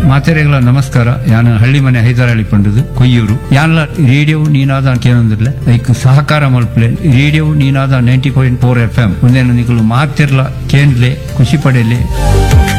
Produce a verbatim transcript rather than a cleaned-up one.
ಮಾತೆರೆಗಳ ನಮಸ್ಕಾರ. ಯಾನ ಹಳ್ಳಿ ಮನೆ ಹೈದರಾಳಿ ಪಂಡದು ಕೊಯ್ಯೂರು. ಯಾನ್ಲ ರೇಡಿಯೋ ನೀನಾದ ಕೇನೊಂದಿರ್ಲೆ ಐಕ್ ಸಹಕಾರ ಮಲ್ಪಲೆ radio Ninada ninety point four F M ಒಂದೇನು ನಿಕಲು ಮಾತೆರ್ಲ ಕೇಂದ್ಲೆ ಖುಷಿ ಪಡೆಯಲಿ.